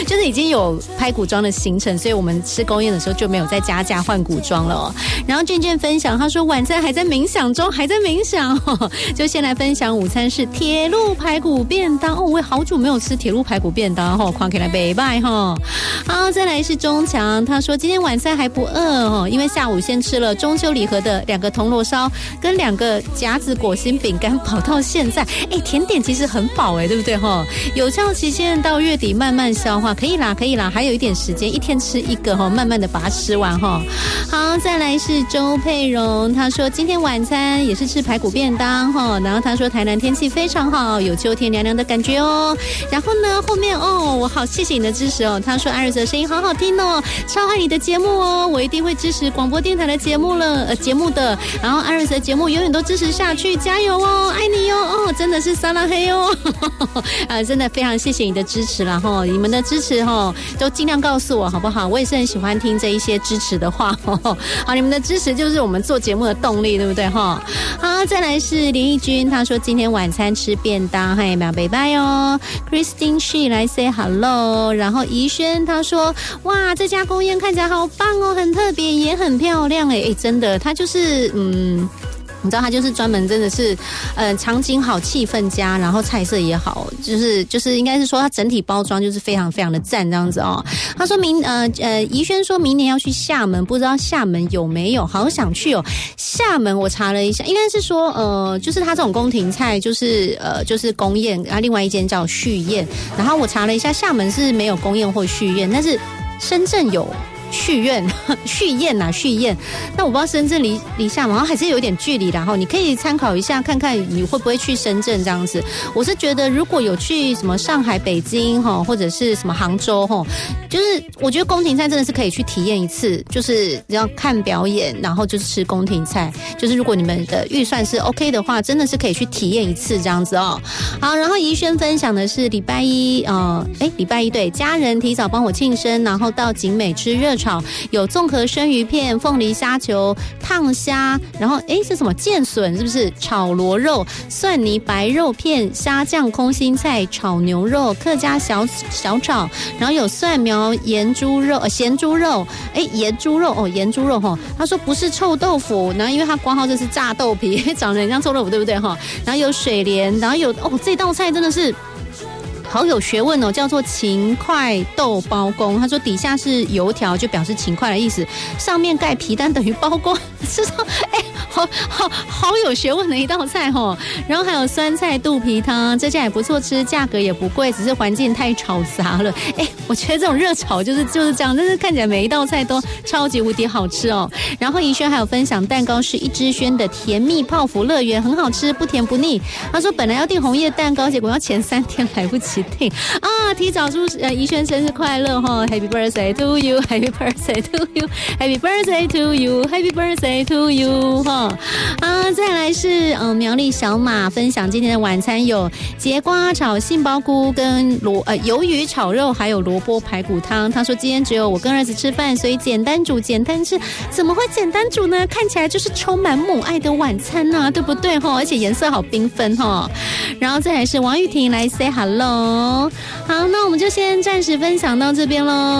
就是已经有拍古装的行程，所以我们吃公宴的时候就没有再加价换古装了哦。然后健分享，他说晚餐还在冥想中，还在冥想哦，就先来分享午餐是铁路排骨便当哦，我也好久没有吃铁路排骨便当哦，狂起来拜拜哈。好，再来是钟强，他说今天晚餐还不饿哦，因为下午先吃了中秋礼盒的2个铜锣烧跟2个夹子果心饼干，饱到现在。甜点其实很饱对不对哈？有效期限到月底慢慢消化，可以啦，还有一点时间，一天吃1个哈，慢慢的把它吃完哈。好，再来是周佩蓉，他说今天晚餐也是吃排骨便当哈，然后他说台南天气非常好，有秋天凉凉的感觉哦。然后呢，后面我好谢谢你的支持哦。他说艾瑞斯的声音好好听哦，超爱你的节目哦，我一定会支持广播电台的节目的。然后艾瑞斯的节目永远都支持下去，加油哦，爱你哦，真的是撒拉黑哦，真的非常谢谢你的支持啦哈，你们的支持都尽量告诉我好不好？我也是很喜欢听这一些支持的话好，你们的支持就是我们做节目的动力，对不对哈？好，再来是林义君，他说今天晚餐吃便当，嗨，秒拜拜哦。Christine She 来 say hello， 然后怡轩他说哇，这家公宴看起来好棒哦，很特别也很漂亮真的，他就是你知道他就是专门真的是场景好气氛佳，然后菜色也好，就是应该是说他整体包装就是非常非常的赞这样子哦。他说怡轩说明年要去厦门，不知道厦门有没有，好想去哦。厦门我查了一下，应该是说就是他这种宫廷菜就是宫宴，然后另外一间叫续宴，然后我查了一下厦门是没有宫宴或续宴，但是深圳有续宴，那我不知道深圳离厦门好像还是有点距离，然后你可以参考一下，看看你会不会去深圳这样子。我是觉得如果有去什么上海、北京或者是什么杭州就是我觉得宫廷菜真的是可以去体验一次，就是要看表演，然后就是吃宫廷菜，就是如果你们的预算是 OK 的话，真的是可以去体验一次这样子哦。好，然后怡轩分享的是礼拜一对，家人提早帮我庆生，然后到景美吃热炒，有综合生鱼片、凤梨虾球、烫虾，然后是什么剑笋是不是？炒螺肉、蒜泥白肉片、虾酱空心菜、炒牛肉、客家小炒，然后有蒜苗盐猪肉、咸猪肉，盐猪肉他说不是臭豆腐，然后因为他挂号这是炸豆皮，长得很像臭豆腐，对不对然后有水莲，然后有这道菜真的是好有学问哦，叫做勤快豆包公。他说底下是油条，就表示勤快的意思，上面盖皮蛋等于包公，是说好有学问的一道菜然后还有酸菜肚皮汤，这家也不错吃，价格也不贵，只是环境太吵杂了。我觉得这种热炒就是这样，但是看起来每一道菜都超级无敌好吃哦。然后怡轩还有分享蛋糕是一枝轩的甜蜜泡芙乐园，很好吃，不甜不腻。他说本来要订红叶蛋糕，结果要前3天来不及订啊！提早祝怡轩生日快乐Happy birthday to you, Happy birthday to you, Happy birthday to you, Happy birthday to you 再来是苗栗小马分享今天的晚餐有节瓜炒杏鲍菇跟鱿鱼炒肉，还有萝卜排骨汤。他说今天只有我跟儿子吃饭，所以简单煮简单吃。怎么会简单煮呢？看起来就是充满母爱的晚餐啊，对不对而且颜色好缤纷然后再来是王玉婷来 say hello。好，那我们就先暂时分享到这边咯。